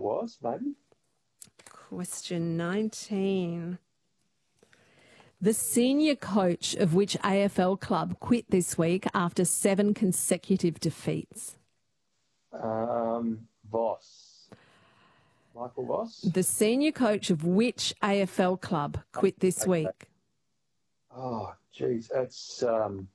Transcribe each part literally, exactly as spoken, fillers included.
was, maybe. Question nineteen. The senior coach of which A F L club quit this week after seven consecutive defeats? Um, Voss. Michael Voss? The senior coach of which A F L club quit this Okay. week? Oh, geez, that's um,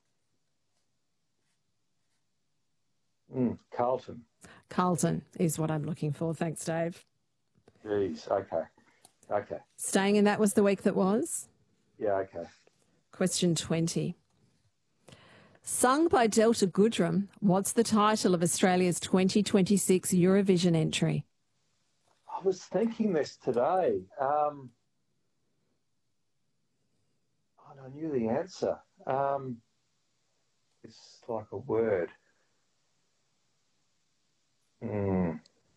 mm, Carlton. Carlton is what I'm looking for. Thanks, Dave. Geez, okay, okay. Staying in that was the week that was? Yeah, okay. Question twenty. Sung by Delta Goodrem, what's the title of Australia's twenty twenty-six Eurovision entry? I was thinking this today. Um, and I knew the answer. Um, it's like a word. Mm.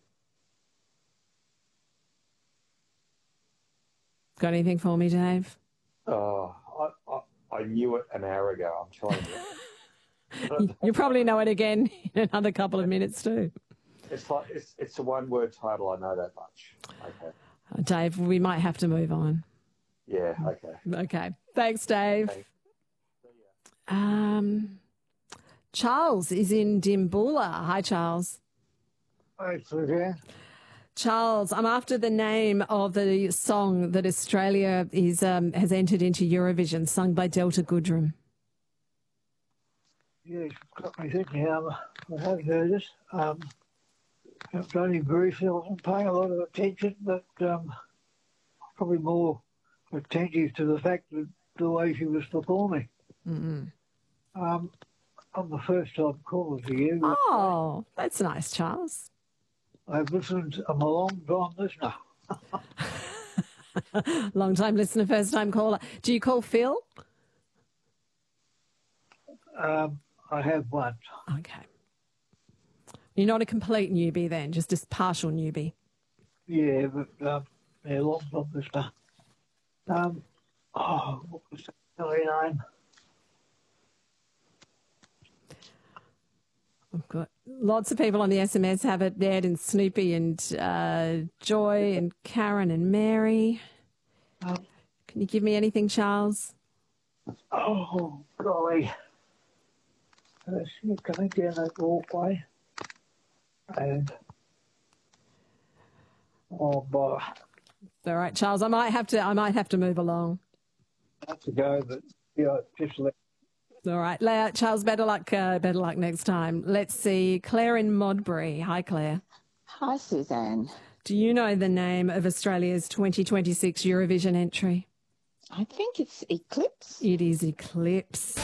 Got anything for me, Dave? Oh, I, I, I knew it an hour ago. I'm trying to... You probably know it again in another couple of minutes too. It's like it's it's a one-word title. I know that much. Okay. Uh, Dave, we might have to move on. Yeah. Okay. Okay. Thanks, Dave. Thanks. Um, Charles is in Dimboola. Hi, Charles. Hi, Suzanne. Charles, I'm after the name of the song that Australia is um, has entered into Eurovision, sung by Delta Goodrem. Yeah, it's got me thinking. Um, I have heard it. Um, it's only very seldom paying a lot of attention, but um, probably more attentive to the fact that the way she was performing. Mm-hmm. Um, I'm the first time caller to you. Oh, that's nice, Charles. I've listened. I'm a long time listener. Long time listener, first time caller. Do you call Phil? Um, I have one. Okay. You're not a complete newbie then, just a partial newbie. Yeah, but um, yeah, long time listener. Um, oh, what was the silly name? I've got lots of people on the S M S have it. Ed and Snoopy and uh, Joy and Karen and Mary. Um, Can you give me anything, Charles? Oh, golly. Uh, she's coming down that walkway. And, oh, boy. All right, Charles. I might have to. I might have to move along. I have to go, but, yeah, just let. All right, Leah, Charles. Better luck. Uh, better luck next time. Let's see. Claire in Modbury. Hi, Claire. Hi, Suzanne. Do you know the name of Australia's twenty twenty-six Eurovision entry? I think it's Eclipse. It is Eclipse.